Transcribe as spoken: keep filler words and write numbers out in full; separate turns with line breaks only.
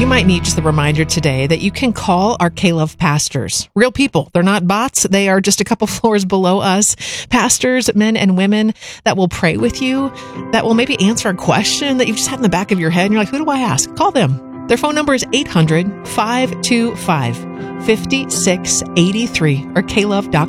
You might need just the reminder today that you can call our K-Love pastors. Real people. They're not bots. They are just a couple floors below us. Pastors, men and women that will pray with you, that will maybe answer a question that you've just had in the back of your head. And you're like, who do I ask? Call them. Their phone number is eight hundred, five two five, five six eight three or K love dot